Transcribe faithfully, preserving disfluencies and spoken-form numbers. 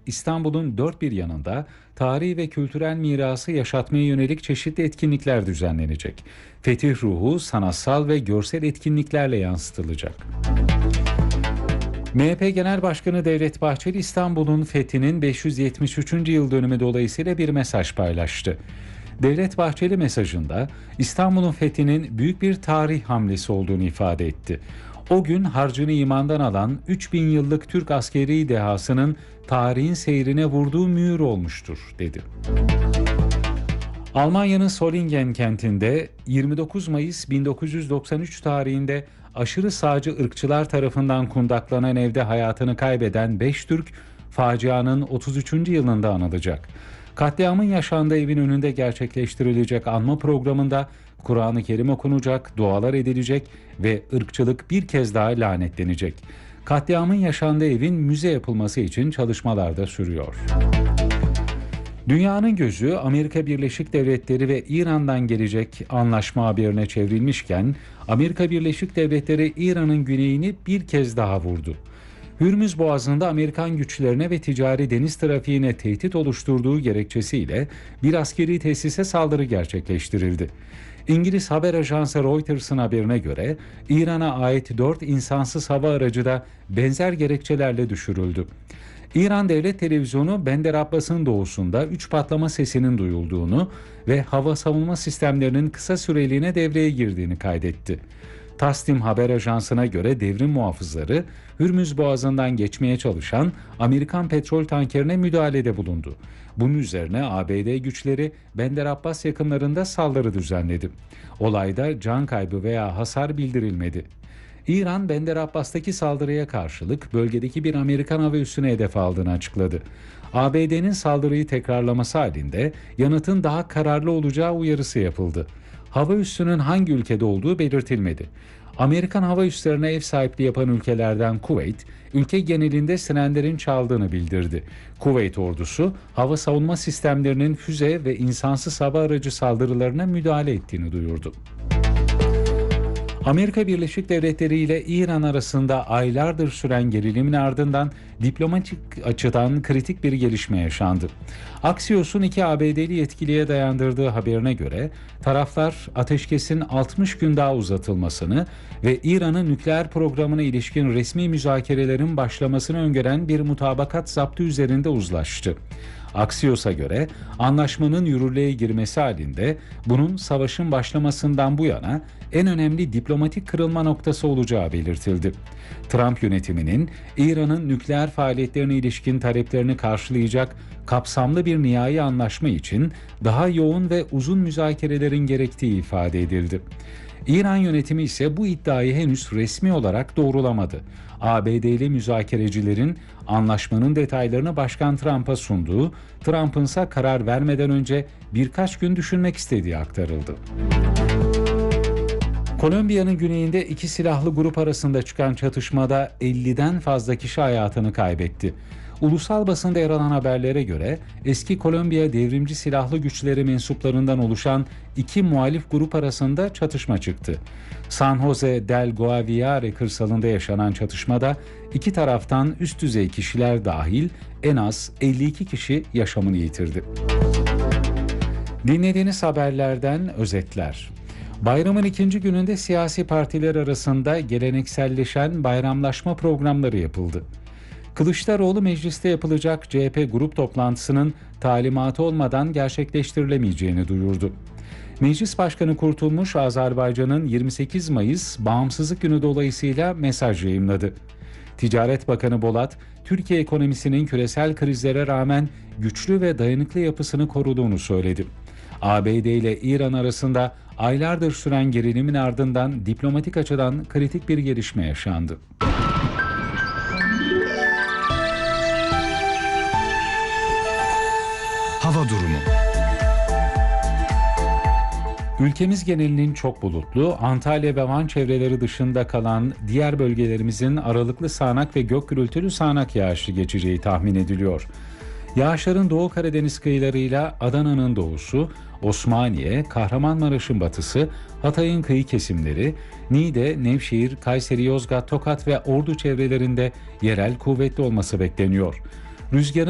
İstanbul'un dört bir yanında tarihi ve kültürel mirası yaşatmaya yönelik çeşitli etkinlikler düzenlenecek. Fetih ruhu sanatsal ve görsel etkinliklerle yansıtılacak. M H P Genel Başkanı Devlet Bahçeli, İstanbul'un fethinin beş yüz yetmiş üçüncü yıl dönümü dolayısıyla bir mesaj paylaştı. Devlet Bahçeli mesajında İstanbul'un fethinin büyük bir tarih hamlesi olduğunu ifade etti. O gün harcını imandan alan üç bin yıllık Türk askeri dehasının tarihin seyrine vurduğu mühür olmuştur, dedi. Almanya'nın Solingen kentinde yirmi dokuz Mayıs bin dokuz yüz doksan üç tarihinde aşırı sağcı ırkçılar tarafından kundaklanan evde hayatını kaybeden beş Türk facianın otuz üçüncü yılında anılacak. Katliamın yaşandığı evin önünde gerçekleştirilecek anma programında Kur'an-ı Kerim okunacak, dualar edilecek ve ırkçılık bir kez daha lanetlenecek. Katliamın yaşandığı evin müze yapılması için çalışmalar da sürüyor. Dünyanın gözü Amerika Birleşik Devletleri ve İran'dan gelecek anlaşma haberine çevrilmişken, Amerika Birleşik Devletleri İran'ın güneyini bir kez daha vurdu. Hürmüz Boğazı'nda Amerikan güçlerine ve ticari deniz trafiğine tehdit oluşturduğu gerekçesiyle bir askeri tesise saldırı gerçekleştirildi. İngiliz haber ajansı Reuters'ın haberine göre İran'a ait dört insansız hava aracı da benzer gerekçelerle düşürüldü. İran Devlet Televizyonu Bender Abbas'ın doğusunda üç patlama sesinin duyulduğunu ve hava savunma sistemlerinin kısa süreliğine devreye girdiğini kaydetti. Tasnim haber ajansına göre devrim muhafızları Hürmüz Boğazı'ndan geçmeye çalışan Amerikan petrol tankerine müdahalede bulundu. Bunun üzerine A B D güçleri Bender Abbas yakınlarında saldırı düzenledi. Olayda can kaybı veya hasar bildirilmedi. İran, Bender Abbas'taki saldırıya karşılık bölgedeki bir Amerikan hava üssüne hedef aldığını açıkladı. A B D'nin saldırıyı tekrarlaması halinde yanıtın daha kararlı olacağı uyarısı yapıldı. Hava üssünün hangi ülkede olduğu belirtilmedi. Amerikan hava üslerine ev sahipliği yapan ülkelerden Kuveyt, ülke genelinde sirenlerin çaldığını bildirdi. Kuveyt ordusu, hava savunma sistemlerinin füze ve insansız hava aracı saldırılarına müdahale ettiğini duyurdu. Amerika Birleşik Devletleri ile İran arasında aylardır süren gerilimin ardından diplomatik açıdan kritik bir gelişme yaşandı. Axios'un iki A B D'li yetkiliye dayandırdığı haberine göre taraflar ateşkesin altmış gün daha uzatılmasını ve İran'ın nükleer programına ilişkin resmi müzakerelerin başlamasını öngören bir mutabakat zaptı üzerinde uzlaştı. Axios'a göre anlaşmanın yürürlüğe girmesi halinde bunun savaşın başlamasından bu yana en önemli diplomatik kırılma noktası olacağı belirtildi. Trump yönetiminin İran'ın nükleer faaliyetlerine ilişkin taleplerini karşılayacak kapsamlı bir nihai anlaşma için daha yoğun ve uzun müzakerelerin gerektiği ifade edildi. İran yönetimi ise bu iddiayı henüz resmi olarak doğrulamadı. A B D'li müzakerecilerin anlaşmanın detaylarını Başkan Trump'a sunduğu, Trump'ın ise karar vermeden önce birkaç gün düşünmek istediği aktarıldı. Kolombiya'nın güneyinde iki silahlı grup arasında çıkan çatışmada elliden fazla kişi hayatını kaybetti. Ulusal basında yer alan haberlere göre eski Kolombiya devrimci silahlı güçleri mensuplarından oluşan iki muhalif grup arasında çatışma çıktı. San Jose del Guaviare kırsalında yaşanan çatışmada iki taraftan üst düzey kişiler dahil en az elli iki kişi yaşamını yitirdi. Dinlediğiniz haberlerden özetler. Bayramın ikinci gününde siyasi partiler arasında gelenekselleşen bayramlaşma programları yapıldı. Kılıçdaroğlu mecliste yapılacak C H P grup toplantısının talimatı olmadan gerçekleştirilemeyeceğini duyurdu. Meclis Başkanı Kurtulmuş, Azerbaycan'ın yirmi sekiz Mayıs Bağımsızlık Günü dolayısıyla mesaj yayımladı. Ticaret Bakanı Bolat, Türkiye ekonomisinin küresel krizlere rağmen güçlü ve dayanıklı yapısını koruduğunu söyledi. A B D ile İran arasında aylardır süren gerilimin ardından diplomatik açıdan kritik bir gelişme yaşandı. Hava durumu. Ülkemiz genelinin çok bulutlu, Antalya ve Van çevreleri dışında kalan diğer bölgelerimizin aralıklı sağanak ve gök gürültülü sağanak yağışlı geçeceği tahmin ediliyor. Yağışların Doğu Karadeniz kıyılarıyla Adana'nın doğusu, Osmaniye, Kahramanmaraş'ın batısı, Hatay'ın kıyı kesimleri, Niğde, Nevşehir, Kayseri, Yozgat, Tokat ve Ordu çevrelerinde yerel kuvvetli olması bekleniyor. Rüzgarın